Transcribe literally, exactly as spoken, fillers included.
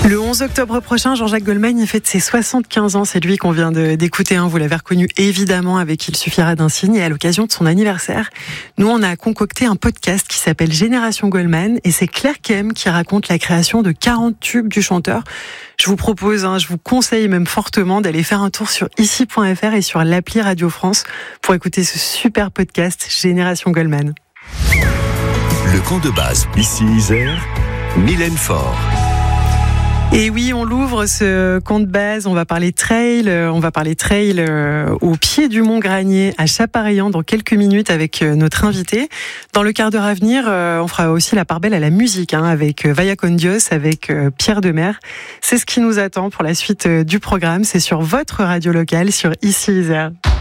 Le onze octobre prochain, Jean-Jacques Goldman il fête ses soixante-quinze ans. C'est lui qu'on vient de, d'écouter. Hein. Vous l'avez reconnu évidemment avec Il suffira d'un signe. Et à l'occasion de son anniversaire, nous on a concocté un podcast qui s'appelle Génération Goldman. Et c'est Claire Kem qui raconte la création de quarante tubes du chanteur. Je vous propose, hein, je vous conseille même fortement d'aller faire un tour sur ici point f r et sur l'appli Radio France pour écouter ce super podcast Génération Goldman. Le camp de base, ici Isère, Mylène Faure. Et oui, on l'ouvre ce camp de base, on va parler trail, on va parler trail au pied du Mont Granier à Chapareillan dans quelques minutes avec notre invité. Dans le quart d'heure à venir, on fera aussi la part belle à la musique hein, avec Vaya con Dios, avec Pierre Demers. C'est ce qui nous attend pour la suite du programme, c'est sur votre radio locale, sur Ici Isère.